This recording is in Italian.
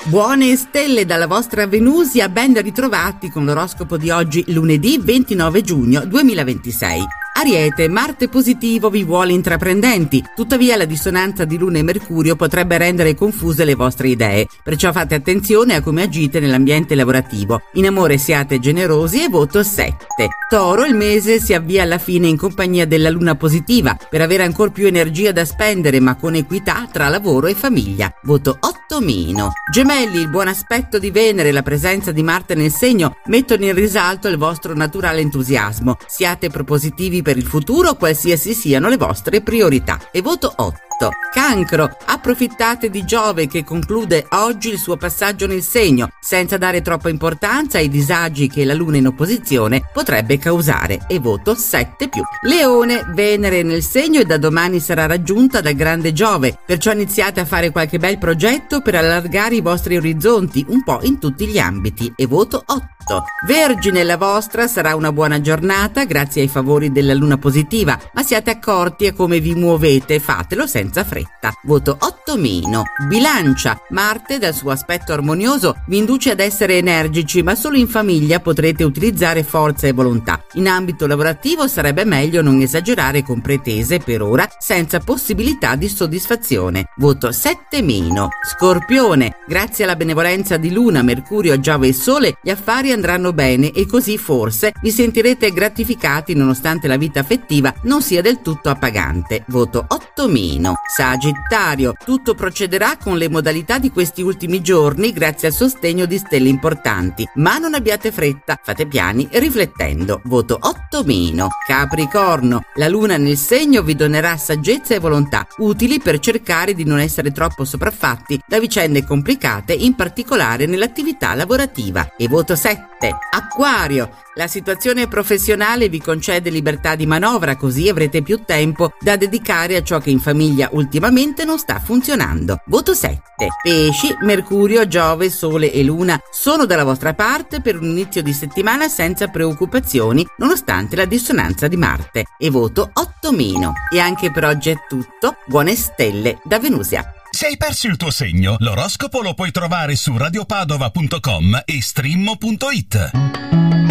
Buone stelle dalla vostra Venusia, ben ritrovati con l'oroscopo di oggi, lunedì 29 giugno 2026. Ariete, Marte positivo vi vuole intraprendenti, tuttavia la dissonanza di Luna e Mercurio potrebbe rendere confuse le vostre idee, perciò fate attenzione a come agite nell'ambiente lavorativo. In amore siate generosi e voto 7. Toro, il mese si avvia alla fine in compagnia della Luna positiva, per avere ancora più energia da spendere ma con equità tra lavoro e famiglia. Voto 8-. Gemelli, il buon aspetto di Venere e la presenza di Marte nel segno mettono in risalto il vostro naturale entusiasmo. Siate propositivi per il futuro, qualsiasi siano le vostre priorità. E voto 8. Cancro, approfittate di Giove che conclude oggi il suo passaggio nel segno, senza dare troppa importanza ai disagi che la Luna in opposizione potrebbe causare. E voto 7+. Leone, Venere nel segno e da domani sarà raggiunta dal grande Giove, perciò iniziate a fare qualche bel progetto per allargare i vostri orizzonti un po' in tutti gli ambiti. E voto 8. Vergine, la vostra sarà una buona giornata grazie ai favori della Luna positiva, ma siate accorti a come vi muovete, fatelo senza fretta. Voto 8-. Bilancia, Marte dal suo aspetto armonioso vi induce ad essere energici, ma solo in famiglia potrete utilizzare forza e volontà. In ambito lavorativo sarebbe meglio non esagerare con pretese per ora, senza possibilità di soddisfazione. Voto 7-. Scorpione, grazie alla benevolenza di Luna, Mercurio, Giove e Sole, gli affari andranno bene e così forse vi sentirete gratificati nonostante la vita affettiva non sia del tutto appagante. Voto 8-. Sagittario, tutto procederà con le modalità di questi ultimi giorni grazie al sostegno di stelle importanti, ma non abbiate fretta, fate piani riflettendo. Voto 8-. Capricorno, la Luna nel segno vi donerà saggezza e volontà utili per cercare di non essere troppo sopraffatti da vicende complicate, in particolare nell'attività lavorativa. E voto 7. Acquario, la situazione professionale vi concede libertà di manovra, così avrete più tempo da dedicare a ciò che in famiglia ultimamente non sta funzionando. Voto 7. Pesci, Mercurio, Giove, Sole e Luna sono dalla vostra parte per un inizio di settimana senza preoccupazioni nonostante la dissonanza di Marte. E voto 8-. E anche per oggi è tutto, buone stelle da Venusia. Se hai perso il tuo segno, l'oroscopo lo puoi trovare su radiopadova.com e stream.it.